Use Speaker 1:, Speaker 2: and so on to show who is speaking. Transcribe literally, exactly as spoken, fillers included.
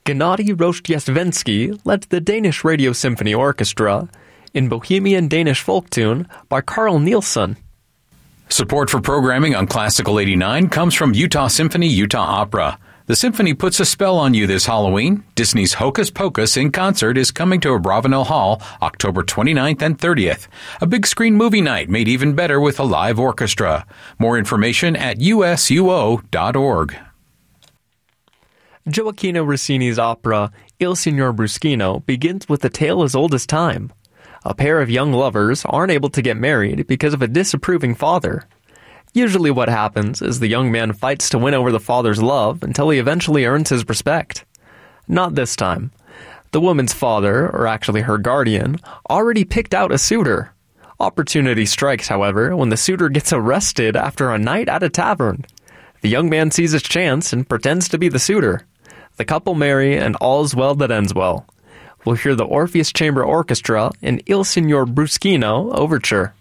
Speaker 1: Gennady Rozhdestvensky led the Danish Radio Symphony Orchestra in Bohemian Danish folk tune by Carl Nielsen.
Speaker 2: Support for programming on Classical eighty-nine comes from Utah Symphony Utah Opera. The symphony puts a spell on you this Halloween. Disney's Hocus Pocus in concert is coming to Abravanel Hall October twenty-ninth and thirtieth. A big screen movie night made even better with a live orchestra. More information at u s u o dot org.
Speaker 1: Gioacchino Rossini's opera Il Signor Bruschino begins with a tale as old as time. A pair of young lovers aren't able to get married because of a disapproving father. Usually what happens is the young man fights to win over the father's love until he eventually earns his respect. Not this time. The woman's father, or actually her guardian, already picked out a suitor. Opportunity strikes, however, when the suitor gets arrested after a night at a tavern. The young man sees his chance and pretends to be the suitor. The couple marry, and all's well that ends well. We'll hear the Orpheus Chamber Orchestra in Il Signor Bruschino Overture.